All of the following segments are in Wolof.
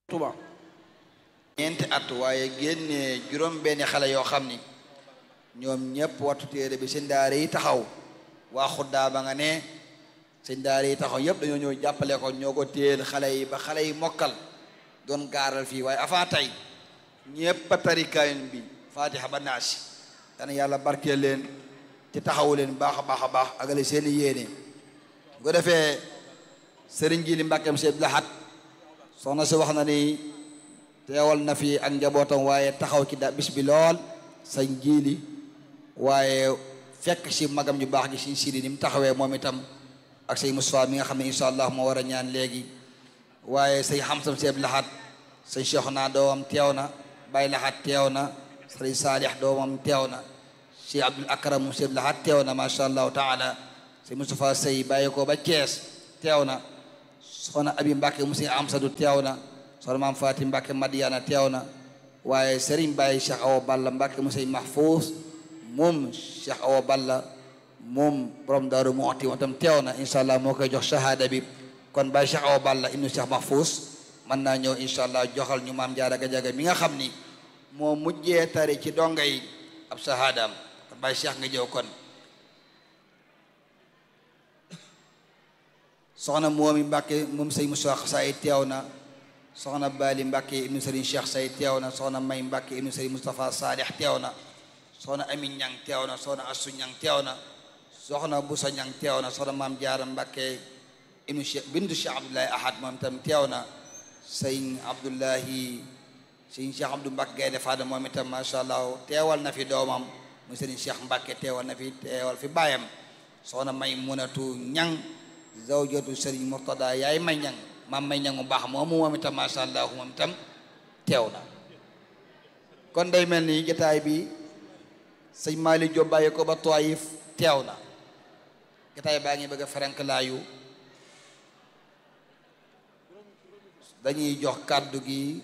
Touba ñeenti at waaye génnee juróom benni xale yoo xam ni ñoom ñëpp wattu téere bi seen daara yi taxaw waa xuddaa ba nga ne seen daara yi taxaw yëpp dañoo ñëw jàppale ko ñoo ko téel xale yi ba xale yi mokkal doon gaaral fii waaye avant tey ñëpp a tari kaamil bi fatiha ba naasi dana yàlla barkeel leen te taxawu leen baax a baax a baax agale seen i yéene bu ko defee sëriñ ji li Mbàkke Sëñ Abdul Ahad soxna si wax na ni teewal na fi ak njabootam waaye taxaw ci bis bi lool sañ jiili waaye fekk si magam ju baax gi siñ sidi ni mu taxawee moom itam ak say Mustafaa mi nga xam ne insha allah moo war a ñaan léegi waaye say Hamsa Sëñ Abdul Ahad say Cheikhouna doomam teew na Baye Lahat teew na say Saalix doomam teew na Cheikh Abdul Akram Sëñ Abdul Ahad teew na masha allahu taala say Mustafaa say bàyyi ko ba Cees teew na soxna Abi Mbàkke mu Sëñ Amsadu teew na soxna Maam Faati Mbàkke Madiana teew na waaye Serigne Baye Cheikh Awa Balla Mbàkke mu Sëñ Mahfuus moom Cheikh Awa Balla moom borom Daaru Muxti moom tam teew na insha allah moo koy jox shahada bi kon Baye Cheikh Awa Balla ibnu Cheikh Mahfuus mën naa ñëw insha allah joxal ñu Maam Jaara Gajaga mi nga xam ni moo mujjee tari ci donga yi ab shahadaam kon Baye Cheikh nga jëw kon soxna moomi Mbàkke moom Sëñ Musaa Xasaay teew na soxna Bali Mbàkke ibnu Sëriñ Cheikh Say teew na soxna May Mbàkke ibnu Sëriñ Mustafa Saalix teew na soxna Amin Ñang teew na soxna Assu Ñang teew na soxna Busa Ñang teew na soxna Maam Jaara Mbàkke ibnu Cheikh bintu Cheikh Abdoulahi Ahad moom itam teew na Sëñ Abdullahi Sëñ Cheikh Abdou Mbàkke Gaynde Faada moom itam masha Allah teewal na fi doomam mu Sëriñ Cheikh Mbàkke teewal na fi teewal fi baayam soxna May Munatu Ñang zawjatu Sëriñ Murtada yaay May Ñang maam May Ñang mu baax moom itam masha Allah moom itam teew na kon day mel ni jotaay bi sëñ Maali Jóob bàyyi ko ba Taayif teew na jotaay baa ngi bëgg a ferenk laayu dañuy jox kàddu gi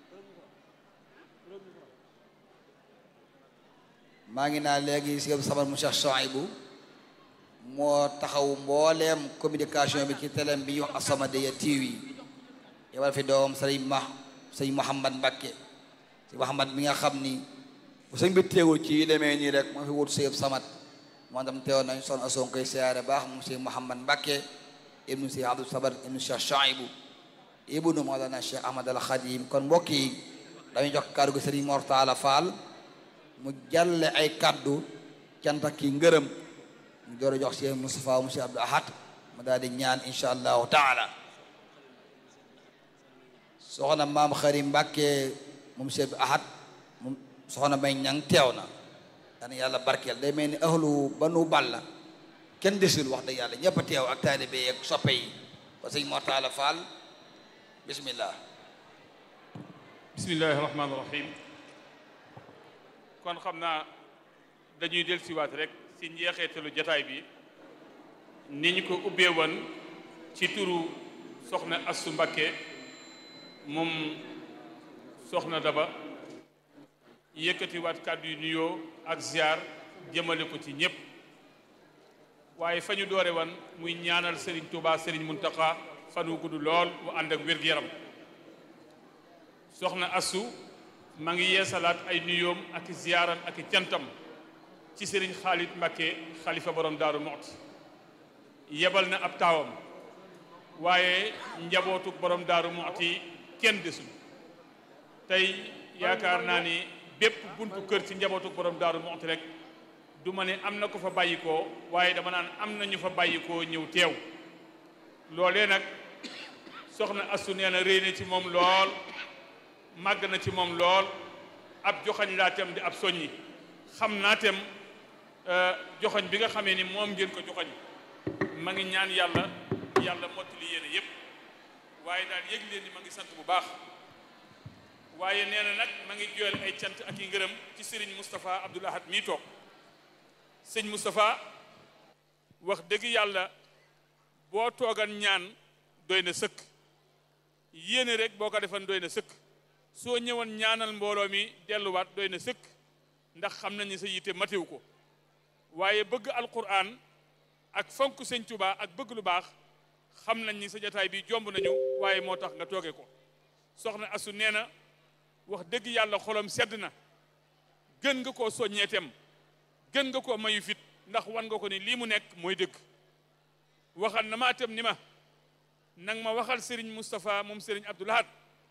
maa ngi naa léegi si sabar mu Cheikh Souhaïbou moo taxaw mbooleem communication bi ci télém bi ñu wax As-Samadiyya TV yebal fi doom sëñ Mouhamad Mbàkke sëñ Mouhamad mi nga xam ni bu sëñ bi teewul ci demee nii rek moo fi wut Sëñ Samad moo tam teewoon nañ son ason koy siyaare baax moom sëñ Mouhamad Mbàkke ibnu sëñ Abdou Sabar ibnu Cheikh Souhaïbou ibnu Mawlana Cheikh Ahmad al Khadim kon mbokk yi dañuy jox kàddu gi sëriñ Mor Talla Fall mu jàlle ay kàddu cant ak ki ngërëm mu door a jox Cheikh Moustapha mu Cheikh Abdou Ahad mu daal di ñaan insha allahu taala soxna maam Xari Mbàkke moom Cheikh Abdou Ahad moom soxna May Ñang teew na dana yàlla barkeel day mel ni ahlu Banu Balla kenn desul wax dëgg yàlla ñëpp a teew ak taalibe yi ak soppe yi ba sëñ Mor Talla Fall bismillah bismillahi rahmaani rahim kon xam naa dañuy del siwaat rek ci njeexeetalu jataay bi ni ñu ko ubbee woon ci turu soxna Assu Mbakke moom soxna Daba yëkkatiwaat kàddu yu nuyoo ak ziar jëmale ko ci ñépp waaye fa ñu doore woon muy ñaanal Serigne Touba Serigne Mountakha fan wu gudd lool mu ànd ak wér-gu-yaram soxna Assu ma ngi yeesalaat ay nuyoom ak ziyaaram ak cantam ci Serigne Khalid Mbakke xalifa borom Daaru Muxti yebal na ab taawam waaye njabootu borom Daaru Muxti kenn desul tey yaakaar naa ni bépp buntu kër ci njabootu borom Daaru Muxti rek du ma ne am na ko fa bàyyikoo waaye dama naan am na ñu fa bàyyikoo ñëw teew loolee nag soxna Assu nee na réy na ci moom lool màgg na ci moom lool ab joxañ laa tem di ab soññi xam naa tem joxañ bi nga xamee ni moom ngeen ko joxañ ma ngi ñaan yàlla mottali yéene yépp waaye daal yëg leen ni ma ngi sant bu baax waaye nee na nag ma ngi joyal ay cant ak i ngërëm ci Serigne Moustapha Abdoul Ahad mii toog sëñ Moustapha wax dëgg yàlla boo toogan ñaan doy na sëkk yéene rek boo ko defan doy na sëkk soo ñëwoon ñaanal mbooloo mi delluwaat doy na sëkk ndax xam nañ ni sa yitte matiw ko waaye bëgg alquran ak fonk sëñ Tuubaa ak bëgg lu baax xam nañ ni sa jataay bi jomb nañu waaye moo tax nga tooge ko soxna Asu nee na wax dëgg yàlla xolam sedd na gën nga koo soññeetem gën nga koo mayu fit ndax wan nga ko ni lii mu nekk mooy dëgg waxal na ma itam ni ma nang ma waxal Serigne Moustapha moom Serigne Abdou Lahad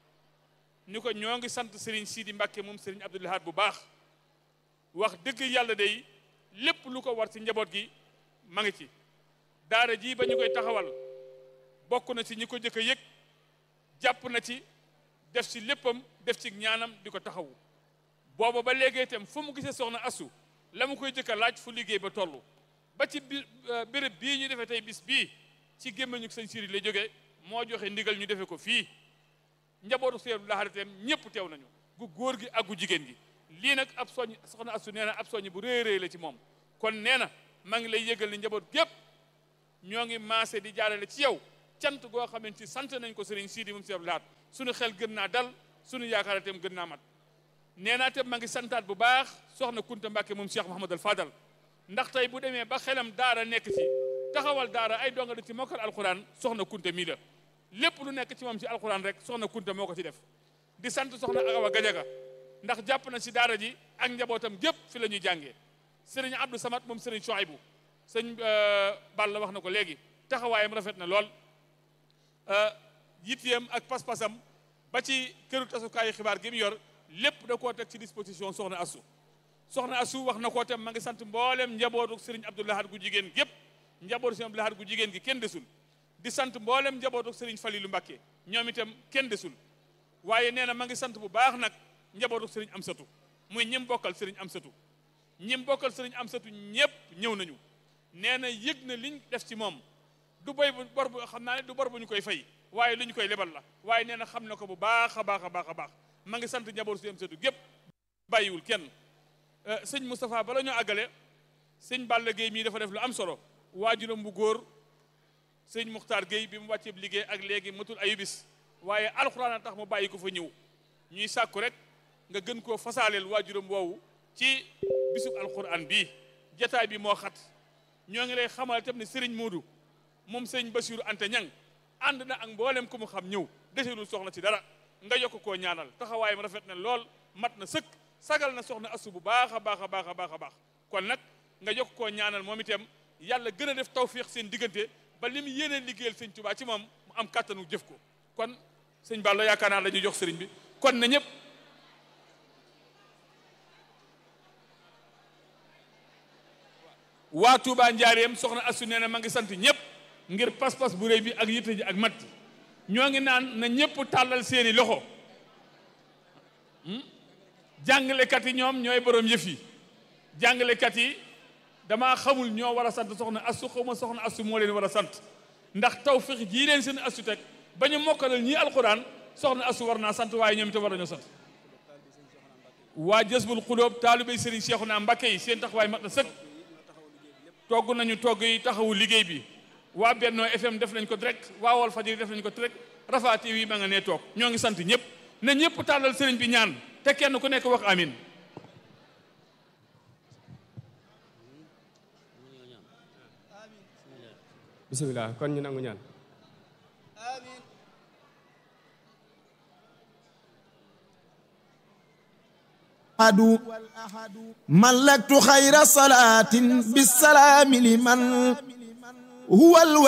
ni ko ñoo ngi sant Serigne Sidi Mbacke moom Serigne Abdou Lahad bu baax wax dëgg yàlla day lépp lu ko war ci njaboot gi ma ngi ci daara ji ba ñu koy taxawal bokk na ci ñi ko jëkk a yëg jàpp na ci def ci léppam def ci ñaanam di ko taxawu booba ba léegi itam fu mu gisee soxna Asu la mu koy jëkk a laaj fu liggéey ba toll ba ci béréb bii ñu defee tey bis bii ci gémmañu sëñ Siri la jógee moo joxe ndigal ñu defee ko fii njabootu Sëñ Abdou Lahad itam ñëpp teew nañu gu góor gi ak gu jigéen gi lii nag ab soññ soxna Asu nee na ab soññ bu rëy rëy la ci moom kon nee na maa ngi lay yëgal ni njaboot gépp ñoo ngi maase di jaarale ci yow cant goo xamante ni sant nañ ko Serigne Sidi moom Sëñ Abdou Lahad suñu xel gën naa dal suñu yaakaar itam gën naa mat nee naa itam maa ngi santaat bu baax soxna Kunta Mbàkke moom Cheikh Mouhamadou Fadal ndax tey bu demee ba xelam daara nekk ci taxawal daara ay donga di ci mokkal alxuraan soxna Kunta mii la lépp lu nekk ci moom ci alxuraan rek soxna Kunta moo ko ci def di sant soxna Awa Gajaga ndax jàpp na ci daara ji ak njabootam gépp fi la ñuy jàngee Serigne Abdou Samad moom Serigne Chouaïbou sëñ Balla wax na ko léegi taxawaayam rafet na lool yitteem ak pas-pasam ba ci këru tasukaayu xibaar gi mu yor lépp da koo teg ci disposition soxna Asu wax na ko tam ma ngi sant mboolem njabootu Serigne Abdou Lahad gu jigéen gépp njabootu Serigne Abdou Lahad gu jigéen gi kenn desul di sant mboolem njabootu Serigne Falilou Mbacké ñoom itam kenn desul waaye nee na ma ngi sant bu baax nag njabootu Serigne Amsatu muy ñim bokkal Serigne Amsatu ñim bokkal Serigne Amsatu ñëpp ñëw nañu nee na yëg na liñ def ci moom du boy bu bor bu xam naa ne du bor bu ñu koy fay waaye lu ñu koy lebal la waaye nee na xam na ko bu baax a baax a baax a baax ma ngi sant njabootu Serigne Amsatu gépp bàyyiwul kenn sëñ Moustapha bala ñoo àggale sëñ Balla Gueye mii dafa def lu am solo waajuram bu góor sëñ Muxtaar Gueye bi mu wàccee liggéey ak léegi matul ayubis waaye alxuraan a tax mu bàyyi ko fa ñëw ñuy sàkku rek nga gën koo fasaaleel waajuram woowu ci bisub alxuraan bii jataay bi moo xat ñoo ngi lay xamal itam ne Serigne Modou moom sëñ Bassirou Anta Ñang ànd na ak mboolem ku mu xam ñëw deseelul soxna ci dara nga yokk koo ñaanal taxawaayam rafet na lool mat na sëkk sagal na soxna Asu bu baax a baax a baax a baax a baax kon nag nga yokk koo ñaanal moom itam yàlla gën a def tawfiix seen diggante ba li mu yéenee liggéeyal sëñ Tuubaa ci moom mu am kàttanu jëf ko kon sëñ Balla yaakaar naa la ñuy jox sëriñ bi kon na ñëpp waa Touba Njaareem soxna Asu nee na ma ngi sant ñëpp ngir pas-pas bu rëy bi ak yitte ji ak mat ñoo ngi naan na ñëpp tàllal seeni loxo jàngalekat yi ñoom ñooy borom yëf yi jàngalekat yi damaa xamul ñoo war a sant soxna Asu xawma soxna Asu moo leen war a sant ndax tawfiix jii leen seen Asu teg ba ñu mokkalal ñii alxuraan soxna Asu war naa sant waaye ñoom itam war nañoo sant waa Jazbul Xuloob taalibey Serigne Cheikhouna Mbacké yi seen taxawaay mat na sëkk togg nañu togg yi taxawu liggéey bi waa Benno FM def nañ ko direct waa Walfadjri def nañ ko direct Rafah TV ma nga nee toog ñoo ngi sant ñëpp na ñëpp tàllal sëriñ bi ñaan te kenn ku nekk wax amin bismillah kon ñu nangu ñaan amin ملكت خير صلاة بالسلام لمن هو